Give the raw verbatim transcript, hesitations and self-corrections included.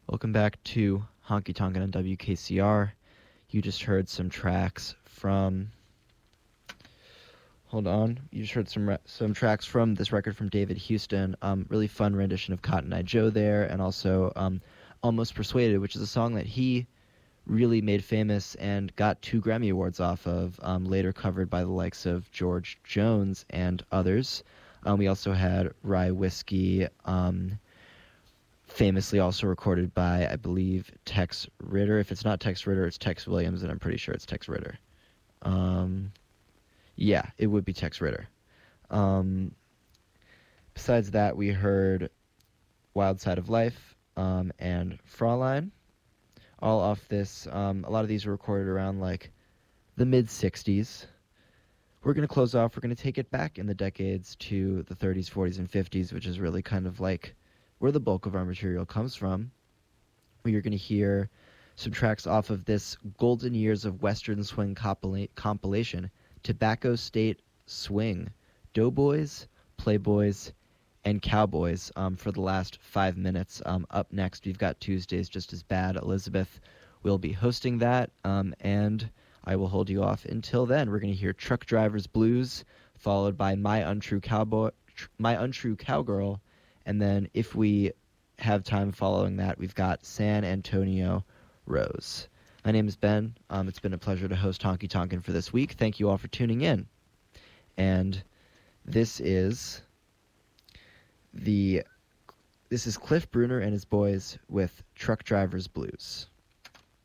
Welcome back to Honky Tonkin' on W K C R. You just heard some tracks from... Hold on. You just heard some re- some tracks from this record from David Houston. Um, really fun rendition of Cotton Eye Joe there, and also um, Almost Persuaded, which is a song that he really made famous and got two Grammy Awards off of, um, later covered by the likes of George Jones and others. Um, we also had Rye Whiskey, um, famously also recorded by, I believe, Tex Ritter. If it's not Tex Ritter, it's Tex Williams, and I'm pretty sure it's Tex Ritter. Um... Yeah, it would be Tex Ritter. Um, besides that, we heard Wild Side of Life um, and Fraulein, all off this. Um, a lot of these were recorded around, like, the mid-sixties. We're going to close off. We're going to take it back in the decades to the thirties, forties, and fifties, which is really kind of like where the bulk of our material comes from. We're going to hear some tracks off of this Golden Years of Western Swing compila- compilation, Tobacco State Swing, Doughboys, Playboys, and Cowboys um, for the last five minutes. Um, up next, we've got Tuesdays Just As Bad. Elizabeth will be hosting that, um, and I will hold you off until then. We're going to hear Truck Driver's Blues, followed by My Untrue Cowboy, My Untrue Cowgirl, and then if we have time following that, we've got San Antonio Rose. My name is Ben. Um, it's been a pleasure to host Honky Tonkin' for this week. Thank you all for tuning in. And this is the this is Cliff Bruner and his boys with Truck Driver's Blues.